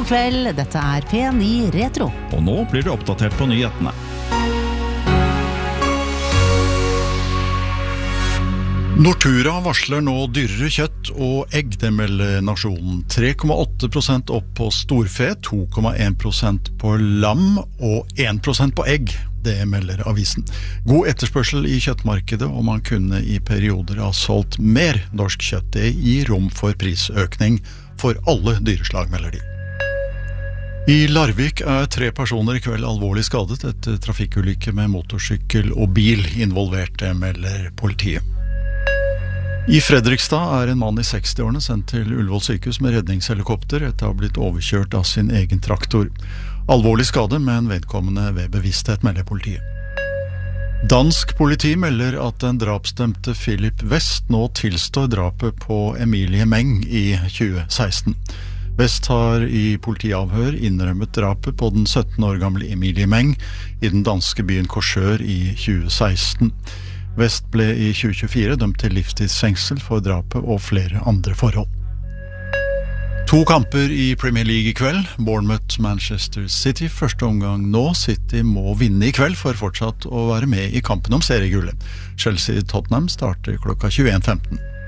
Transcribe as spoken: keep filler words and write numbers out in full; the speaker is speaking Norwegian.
God kveld, dette er P ni Retro. Og nå blir det oppdatert på nyhetene. Nortura varsler nå dyrere kjøtt og egg, det melder Nasjonen. tre komma åtte prosent opp på storfe, to komma en prosent på lam og en prosent på egg, det melder avisen. God etterspørsel i kjøttmarkedet, og man kunne i perioder ha solgt mer norsk kjøtt. Det gir rom for prisøkning for alle dyreslag, melder de. I Larvik er tre personer i kveld alvorlig skadet etter trafikkulykke med motorsykkel og bil involvert, det melder politiet. I Fredrikstad er en mann i seksti-årene sendt til Ullevål sykehus med redningshelikopter etter å ha blitt overkjørt av sin egen traktor. Alvorlig skade, men vedkommende ved bevissthet, melder politiet. Dansk politi melder at den drapsdømte Philip West nå tilstår drapet på Emilie Meng i tjue seksten. West har i politiavhør innrømmet drapet på den sytten år gamle Emilie Meng i den danske byen Korsør i tjue seksten. West ble i tjue tjuefire dømt til livstidsfengsel for drapet og flere andre forhold. To kamper i Premier League i kveld. Bournemouth Manchester City første omgang nå. City må vinne i kveld for fortsatt å være med i kampen om seriegullet. Chelsea Tottenham starter klokka tjueen femten.